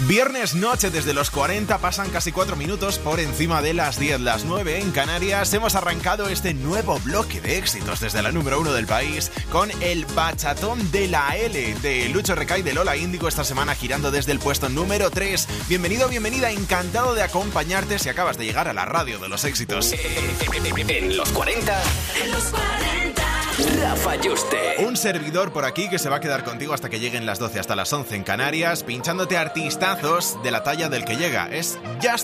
Viernes noche desde los 40, pasan casi 4 minutos por encima de las 10, las 9 en Canarias. Hemos arrancado este nuevo bloque de éxitos desde la número 1 del país con el bachatón de la L de Lucho Recay de Lola Índigo, esta semana girando desde el puesto número 3. Bienvenido, bienvenida, encantado de acompañarte si acabas de llegar a la radio de los éxitos. En los 40. En los 40. Rafa Yuste. Un servidor por aquí que se va a quedar contigo hasta que lleguen las 12, hasta las 11 en Canarias, pinchándote artistazos de la talla del que llega. Es Just